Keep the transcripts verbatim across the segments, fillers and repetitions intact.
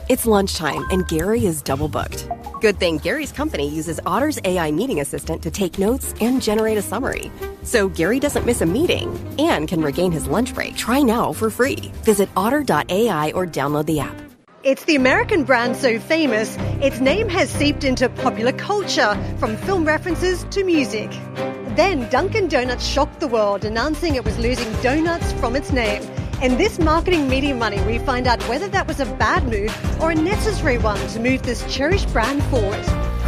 It's lunchtime, and Gary is double booked. Good thing Gary's company uses Otter's A I meeting assistant to take notes and generate a summary. So Gary doesn't miss a meeting and can regain his lunch break. Try now for free. Visit otter dot A I or download the app. It's the American brand so famous, its name has seeped into popular culture, from film references to music. Then Dunkin' Donuts shocked the world, announcing it was losing donuts from its name. In this Marketing Media Money, we find out whether that was a bad move or a necessary one to move this cherished brand forward.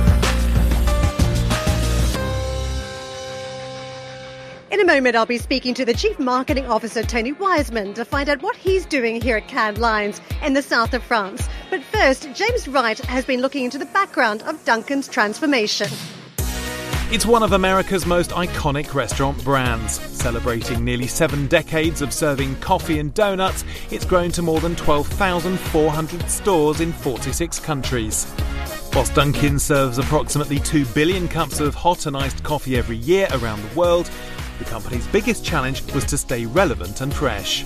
In a moment, I'll be speaking to the Chief Marketing Officer, Tony Wiseman, to find out what he's doing here at Cannes Lions in the south of France. But first, James Wright has been looking into the background of Dunkin's transformation. It's one of America's most iconic restaurant brands. Celebrating nearly seven decades of serving coffee and donuts, it's grown to more than twelve thousand four hundred stores in forty-six countries. Whilst Dunkin' serves approximately two billion cups of hot and iced coffee every year around the world, the company's biggest challenge was to stay relevant and fresh.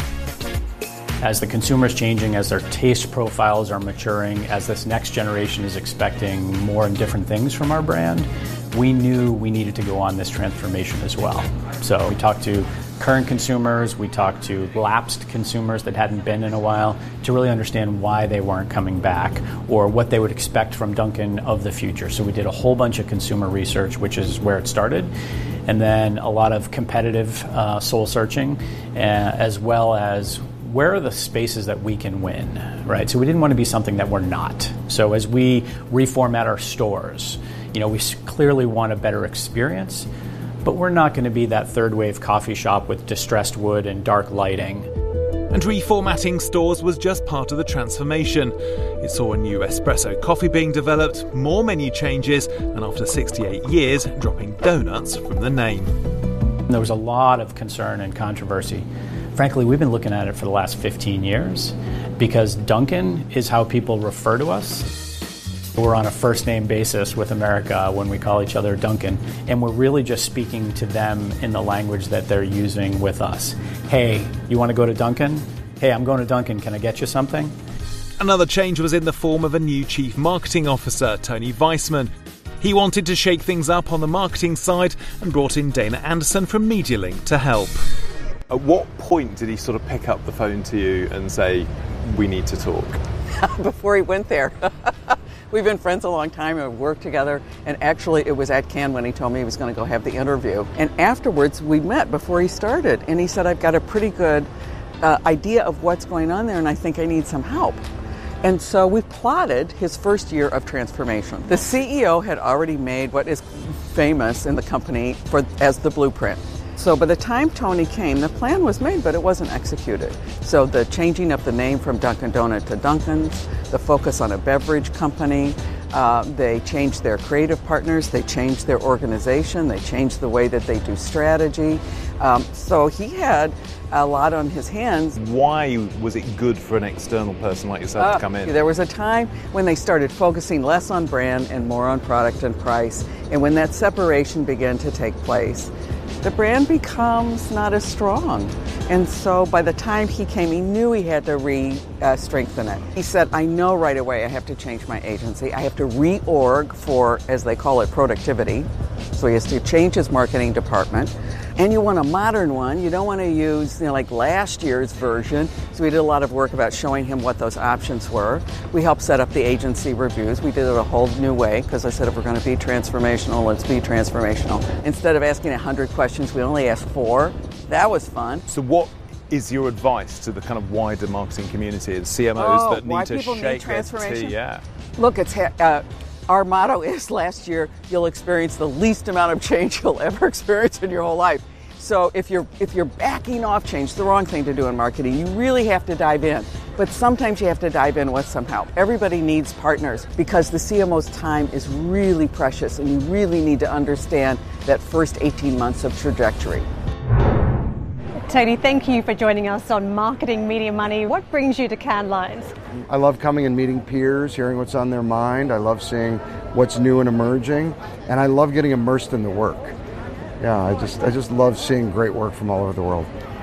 As the consumer's changing, as their taste profiles are maturing, as this next generation is expecting more and different things from our brand, we knew we needed to go on this transformation as well. So we talked to current consumers, we talked to lapsed consumers that hadn't been in a while to really understand why they weren't coming back or what they would expect from Dunkin' of the future. So we did a whole bunch of consumer research, which is where it started, and then a lot of competitive uh, soul searching, uh, as well as where are the spaces that we can win, right? So we didn't want to be something that we're not. So as we reformat our stores, you know, we clearly want a better experience, but we're not going to be that third wave coffee shop with distressed wood and dark lighting. And reformatting stores was just part of the transformation. It saw a new espresso coffee being developed, more menu changes, and after sixty-eight years, dropping donuts from the name. There was a lot of concern and controversy. Frankly, we've been looking at it for the last fifteen years because Dunkin' is how people refer to us. We're on a first name basis with America when we call each other Dunkin', and we're really just speaking to them in the language that they're using with us. Hey, you want to go to Dunkin'? Hey, I'm going to Dunkin'. Can I get you something? Another change was in the form of a new Chief Marketing Officer, Tony Weissman. He wanted to shake things up on the marketing side and brought in Dana Anderson from MediaLink to help. At what point did he sort of pick up the phone to you and say, we need to talk? Before he went there. We've been friends a long time and we've worked together, and actually it was at Cannes when he told me he was going to go have the interview. And afterwards we met before he started, and he said, I've got a pretty good uh, idea of what's going on there and I think I need some help. And so we plotted his first year of transformation. The C E O had already made what is famous in the company for as the blueprint. So by the time Tony came, the plan was made, but it wasn't executed. So the changing of the name from Dunkin' Donut to Dunkin's, the focus on a beverage company, uh, they changed their creative partners, they changed their organization, they changed the way that they do strategy. Um, so he had a lot on his hands. Why was it good for an external person like yourself uh, to come in? There was a time when they started focusing less on brand and more on product and price. And when that separation began to take place, the brand becomes not as strong. And so by the time he came, he knew he had to re-strengthen uh, it. He said, I know right away I have to change my agency. I have to reorg for, as they call it, productivity. So he has to change his marketing department. And you want a modern one. You don't want to use, you know, like last year's version. So we did a lot of work about showing him what those options were. We helped set up the agency reviews. We did it a whole new way because I said if we're going to be transformational, let's be transformational. Instead of asking one hundred questions, we only asked four. That was fun. So what is your advice to the kind of wider marketing community and C M Os oh, that need to shake their tea? Yeah. Look, it's uh, our motto is last year, you'll experience the least amount of change you'll ever experience in your whole life. So if you're if you're backing off change, the wrong thing to do in marketing, you really have to dive in. But sometimes you have to dive in with some help. Everybody needs partners because the C M O's time is really precious and you really need to understand that first eighteen months of trajectory. Tony, thank you for joining us on Marketing Media Money. What brings you to Cannes Lions? I love coming and meeting peers, hearing what's on their mind. I love seeing what's new and emerging, and I love getting immersed in the work. Yeah, I just I just love seeing great work from all over the world.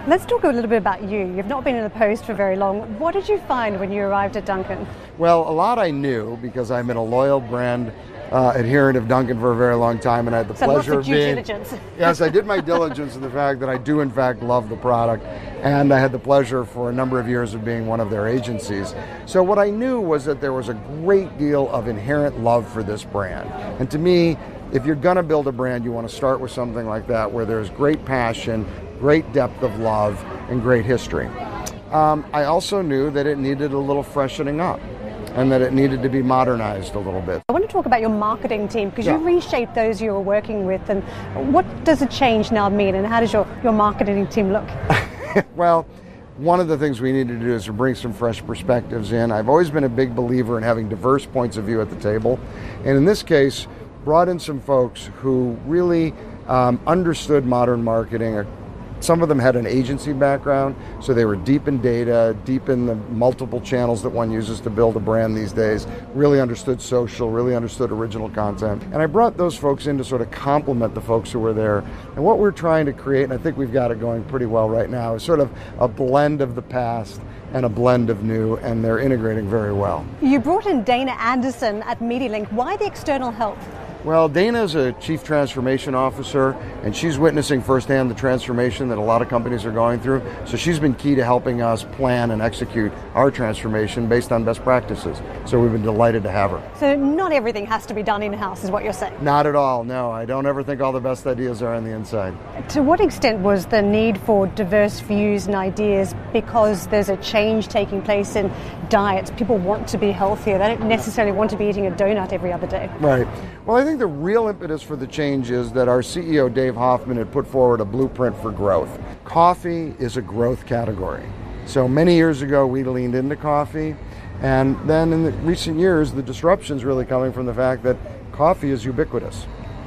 Let's talk a little bit about you. You've not been in the post for very long. What did you find when you arrived at Dunkin'? Well, a lot I knew because I've been a loyal brand uh, adherent of Dunkin' for a very long time, and I had the so pleasure lots of of being. due diligence. Yes, I did my diligence in the fact that I do in fact love the product, and I had the pleasure for a number of years of being one of their agencies. So what I knew was that there was a great deal of inherent love for this brand, and to me, if you're going to build a brand, you want to start with something like that, where there's great passion, great depth of love, and great history. Um, I also knew that it needed a little freshening up, and that it needed to be modernized a little bit. I want to talk about your marketing team, because Yeah. you reshaped those you were working with, and what does a change now mean, and how does your, your marketing team look? Well, one of the things we needed to do is to bring some fresh perspectives in. I've always been a big believer in having diverse points of view at the table, and in this case, brought in some folks who really um, understood modern marketing. Some of them had an agency background, so they were deep in data, deep in the multiple channels that one uses to build a brand these days, really understood social, really understood original content. And I brought those folks in to sort of complement the folks who were there. And what we're trying to create, and I think we've got it going pretty well right now, is sort of a blend of the past and a blend of new, and they're integrating very well. You brought in Dana Anderson at MediaLink. Why the external help? Well, Dana is a chief transformation officer, and she's witnessing firsthand the transformation that a lot of companies are going through. So she's been key to helping us plan and execute our transformation based on best practices. So we've been delighted to have her. So not everything has to be done in-house, is what you're saying? Not at all, no. I don't ever think all the best ideas are on the inside. To what extent was the need for diverse views and ideas because there's a change taking place in diets? People want to be healthier. They don't necessarily want to be eating a donut every other day. Right. Well, I think the real impetus for the change is that our C E O, Dave Hoffman, had put forward a blueprint for growth. Coffee is a growth category. So many years ago, we leaned into coffee. And then in the recent years, the disruption's really coming from the fact that coffee is ubiquitous.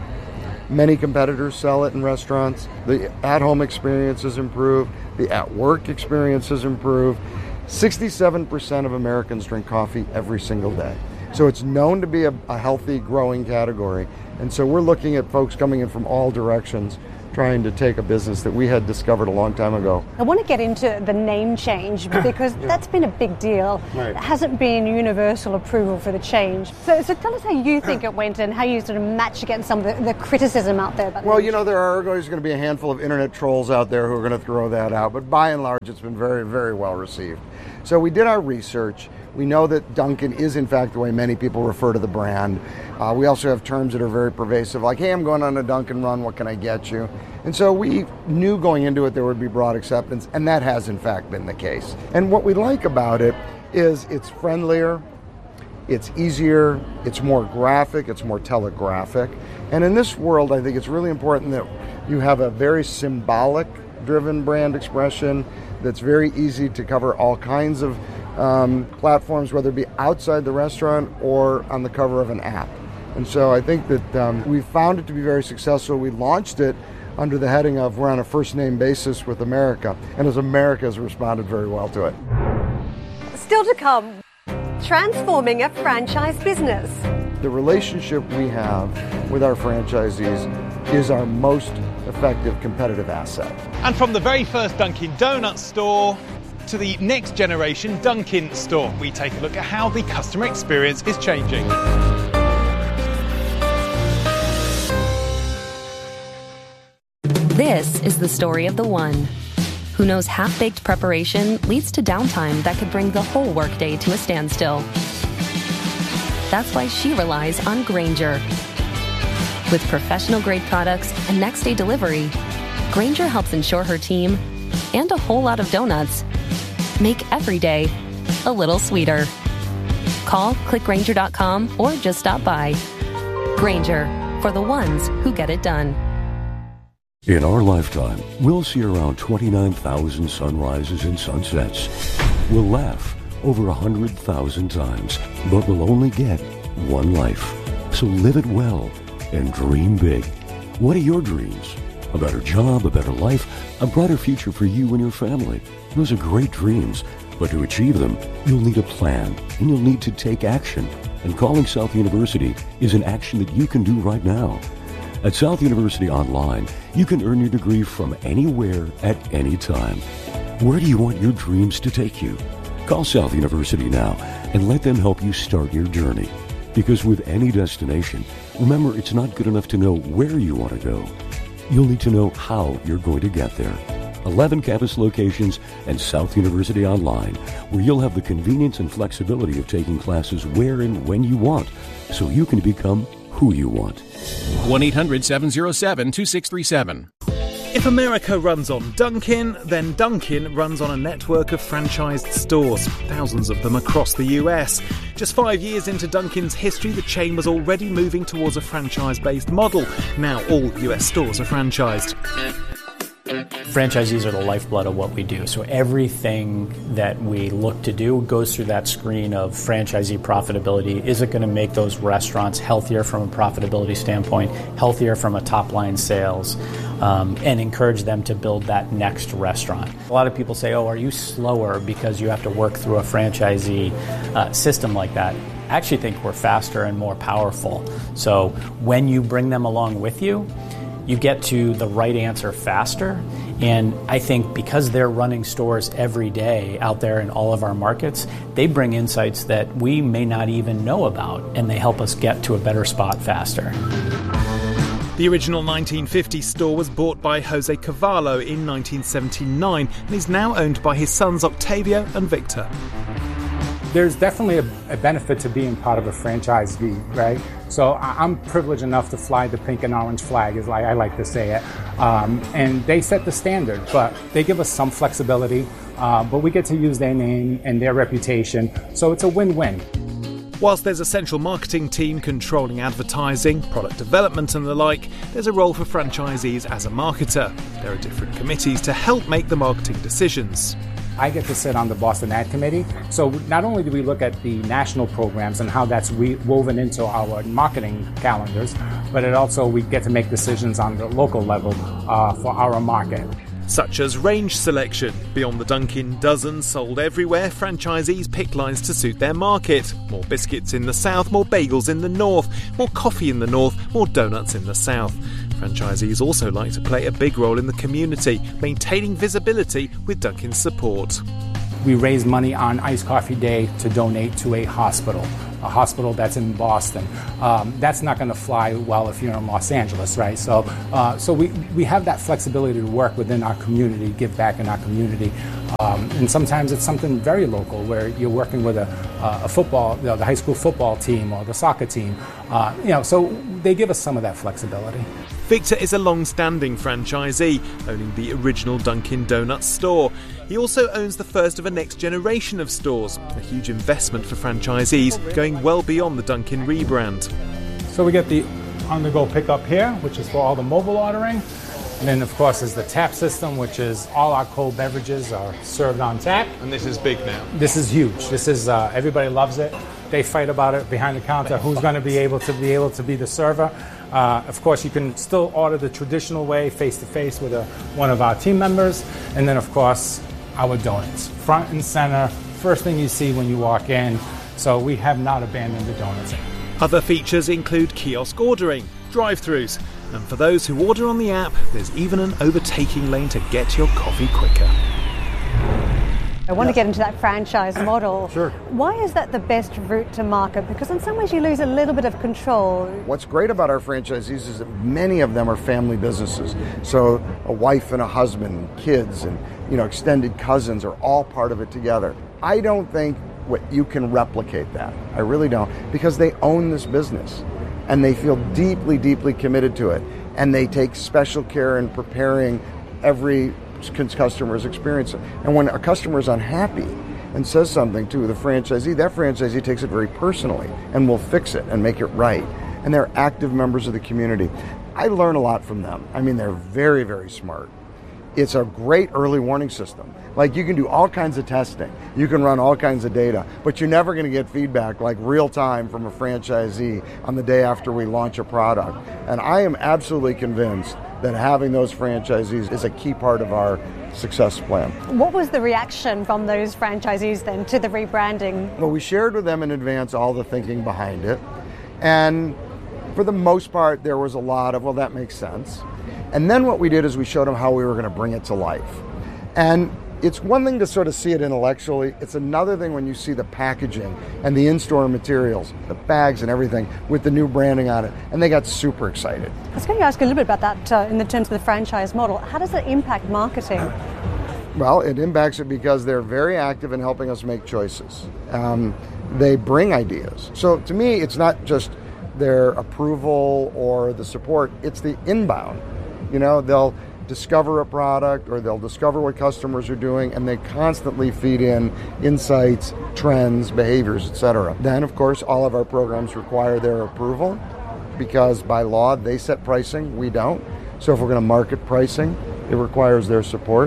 Many competitors sell it in restaurants. The at-home experience has improved. The at-work experience has improved. sixty-seven percent of Americans drink coffee every single day. So it's known to be a, a healthy, growing category. And so we're looking at folks coming in from all directions, trying to take a business that we had discovered a long time ago. I want to get into the name change because yeah. that's been a big deal. Right. It hasn't been universal approval for the change. So, so tell us how you think it went and how you sort of match against some of the, the criticism out there. About well, the you know, there are always going to be a handful of internet trolls out there who are going to throw that out, but by and large, it's been very, very well received. So we did our research. We know that Dunkin' is, in fact, the way many people refer to the brand. Uh, we also have terms that are very pervasive, like, hey, I'm going on a Dunkin' run, what can I get you? And so we knew going into it there would be broad acceptance, and that has, in fact, been the case. And what we like about it is it's friendlier, it's easier, it's more graphic, it's more telegraphic. And in this world, I think it's really important that you have a very symbolic-driven brand expression that's very easy to cover all kinds of Um, platforms, whether it be outside the restaurant or on the cover of an app. And so I think that um, we found it to be very successful. We launched it under the heading of we're on a first name basis with America, and as America has responded very well to it. Still to come, transforming a franchise business. The relationship we have with our franchisees is our most effective competitive asset. And from the very first Dunkin' Donuts store to the next generation Dunkin' store, we take a look at how the customer experience is changing. This is the story of the one who knows half-baked preparation leads to downtime that could bring the whole workday to a standstill. That's why she relies on Grainger. With professional-grade products and next-day delivery, Grainger helps ensure her team, and a whole lot of donuts, make every day a little sweeter. Call, click Grainger dot com, or just stop by. Grainger, for the ones who get it done. In our lifetime, we'll see around twenty-nine thousand sunrises and sunsets. We'll laugh over one hundred thousand times, but we'll only get one life. So live it well and dream big. What are your dreams? A better job, a better life, a brighter future for you and your family. Those are great dreams, but to achieve them, you'll need a plan, and you'll need to take action. And calling South University is an action that you can do right now. At South University Online, you can earn your degree from anywhere at any time. Where do you want your dreams to take you? Call South University now and let them help you start your journey. Because with any destination, remember, it's not good enough to know where you want to go. You'll need to know how you're going to get there. eleven campus locations and South University Online, where you'll have the convenience and flexibility of taking classes where and when you want, so you can become who you want. one eight hundred seven oh seven two six three seven. If America runs on Dunkin', then Dunkin' runs on a network of franchised stores, thousands of them across the U S. Just five years into Dunkin's history, the chain was already moving towards a franchise-based model. Now all U S stores are franchised. Franchisees are the lifeblood of what we do. So everything that we look to do goes through that screen of franchisee profitability. Is it going to make those restaurants healthier from a profitability standpoint, healthier from a top-line sales, um, and encourage them to build that next restaurant? A lot of people say, oh, are you slower because you have to work through a franchisee uh, system like that? I actually think we're faster and more powerful. So when you bring them along with you, you get to the right answer faster. And I think because they're running stores every day out there in all of our markets, they bring insights that we may not even know about, and they help us get to a better spot faster. The original nineteen fifty store was bought by Jose Cavallo in nineteen seventy-nine and is now owned by his sons Octavio and Victor. There's definitely a, a benefit to being part of a franchisee, right? So I'm privileged enough to fly the pink and orange flag, is like I like to say it. Um, and they set the standard, but they give us some flexibility, uh, but we get to use their name and their reputation, so it's a win-win. Whilst there's a central marketing team controlling advertising, product development and the like, there's a role for franchisees as a marketer. There are different committees to help make the marketing decisions. I get to sit on the Boston Ad Committee. So not only do we look at the national programs and how that's re- woven into our marketing calendars, but it also we get to make decisions on the local level uh, for our market. Such as range selection. Beyond the Dunkin' dozens sold everywhere, franchisees pick lines to suit their market. More biscuits in the south, more bagels in the north, more coffee in the north, more donuts in the south. Franchisees also like to play a big role in the community, maintaining visibility with Dunkin's support. We raise money on Iced Coffee Day to donate to a hospital, a hospital that's in Boston. Um, that's not going to fly well if you're in Los Angeles, right? So, uh, so we, we have that flexibility to work within our community, give back in our community. Um, and sometimes it's something very local where you're working with a, uh, a football, you know, the high school football team or the soccer team. Uh, you know, so they give us some of that flexibility. Victor is a long-standing franchisee, owning the original Dunkin' Donuts store. He also owns the first of a next generation of stores, a huge investment for franchisees, going well beyond the Dunkin' rebrand. So we get the on-the-go pickup here, which is for all the mobile ordering. And then, of course, is the tap system, which is all our cold beverages are served on tap. And this is big now. This is huge. This is uh, everybody loves it. They fight about it behind the counter. Who's going to be able to be able to be the server? Uh, of course, you can still order the traditional way, face to face with a, one of our team members, and then, of course, our donuts, front and center. First thing you see when you walk in. So we have not abandoned the donuts. Other features include kiosk ordering, drive-thrus, and for those who order on the app, there's even an overtaking lane to get your coffee quicker. I want to get into that franchise model. Sure. Why is that the best route to market? Because in some ways you lose a little bit of control. What's great about our franchisees is that many of them are family businesses. So a wife and a husband, kids, and you know extended cousins are all part of it together. I don't think what you can replicate that. I really don't, because they own this business and they feel deeply, deeply committed to it, and they take special care in preparing every customer's experience. And when a customer is unhappy and says something to the franchisee, that franchisee takes it very personally and will fix it and make it right. And they're active members of the community. I learn a lot from them. I mean, they're very, very smart. It's a great early warning system. Like, you can do all kinds of testing, you can run all kinds of data, but you're never going to get feedback like real time from a franchisee on the day after we launch a product. And I am absolutely convinced that having those franchisees is a key part of our success plan. What was the reaction from those franchisees then to the rebranding? Well, we shared with them in advance all the thinking behind it, and For the most part, there was a lot of, well, that makes sense. And then what we did is we showed them how we were going to bring it to life. And it's one thing to sort of see it intellectually. It's another thing when you see the packaging and the in-store materials, the bags and everything with the new branding on it. And they got super excited. I was going to ask a little bit about that uh, in the terms of the franchise model. How does that impact marketing? Well, it impacts it because they're very active in helping us make choices. Um, they bring ideas. So to me, it's not just their approval or the support, it's the inbound. You know, they'll discover a product or they'll discover what customers are doing, and they constantly feed in insights, trends, behaviors, et cetera. Then, of course, all of our programs require their approval because by law, they set pricing, we don't. So if we're going to market pricing, it requires their support.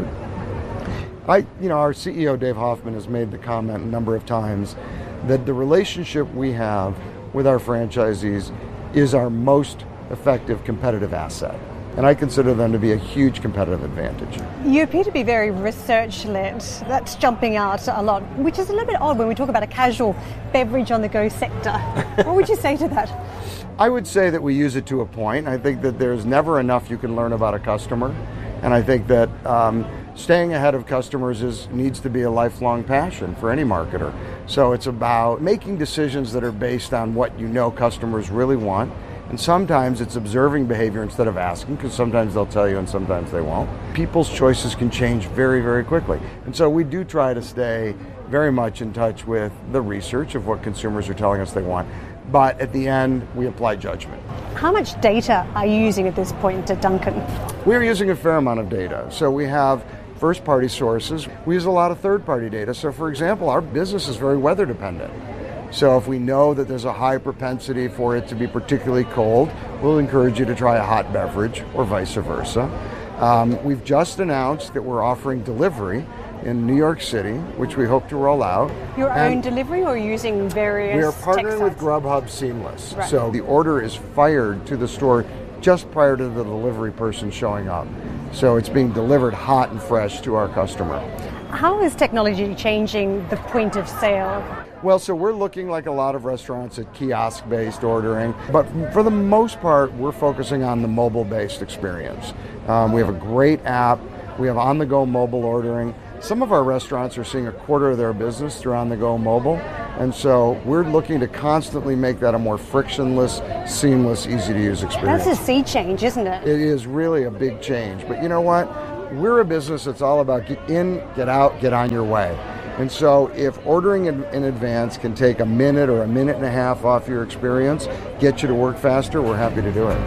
I, you know, our C E O, Dave Hoffman, has made the comment a number of times that the relationship we have with our franchisees is our most effective competitive asset. And I consider them to be a huge competitive advantage. You appear to be very research-led. That's jumping out a lot, which is a little bit odd when we talk about a casual beverage on the go sector. What would you say to that? I would say that we use it to a point. I think that there's never enough you can learn about a customer. And I think that um, staying ahead of customers is needs to be a lifelong passion for any marketer. So it's about making decisions that are based on what you know customers really want. And sometimes it's observing behavior instead of asking, because sometimes they'll tell you and sometimes they won't. People's choices can change very, very quickly. And so we do try to stay very much in touch with the research of what consumers are telling us they want. But at the end, we apply judgment. How much data are you using at this point at Dunkin'? We're using a fair amount of data. So we have first-party sources. We use a lot of third-party data. So, for example, our business is very weather-dependent. So if we know that there's a high propensity for it to be particularly cold, we'll encourage you to try a hot beverage or vice versa. Um, we've just announced that we're offering delivery in New York City, which we hope to roll out. Your and own delivery or using various We are partnering with Grubhub Seamless. Right. So the order is fired to the store just prior to the delivery person showing up. So it's being delivered hot and fresh to our customer. How is technology changing the point of sale? Well, so we're looking like a lot of restaurants at kiosk-based ordering, but for the most part, we're focusing on the mobile-based experience. Um, we have a great app. We have on-the-go mobile ordering. Some of our restaurants are seeing a quarter of their business through on-the-go mobile, and so we're looking to constantly make that a more frictionless, seamless, easy-to-use experience. That's a sea change, isn't it? It is really a big change, but you know what? We're a business that's all about get in, get out, get on your way. And so if ordering in, in advance can take a minute or a minute and a half off your experience, get you to work faster, we're happy to do it.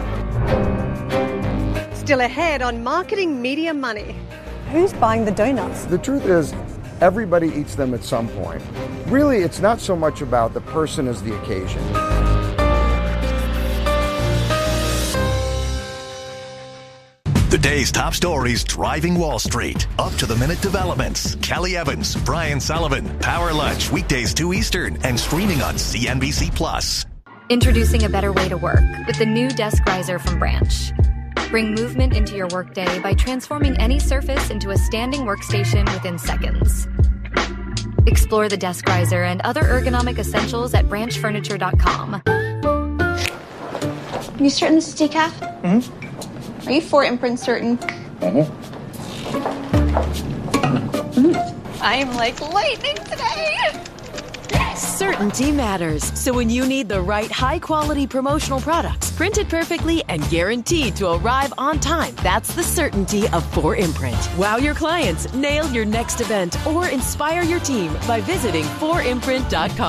Still ahead on Marketing Media Money. Who's buying the donuts? The truth is, everybody eats them at some point. Really, it's not so much about the person as the occasion. The day's top stories driving Wall Street. Up-to-the-minute developments. Kelly Evans, Brian Sullivan. Power Lunch, weekdays two Eastern, and streaming on C N B C Plus. Introducing a better way to work with the new Desk Riser from Branch. Bring movement into your workday by transforming any surface into a standing workstation within seconds. Explore the Desk Riser and other ergonomic essentials at branch furniture dot com. You certain this is decaf? Mm-hmm. Are you four imprint certain? Mm-hmm. Mm. I'm like lightning today. Certainty matters. So when you need the right high-quality promotional products, printed perfectly and guaranteed to arrive on time, that's the certainty of four imprint. Wow your clients, nail your next event, or inspire your team by visiting four imprint dot com.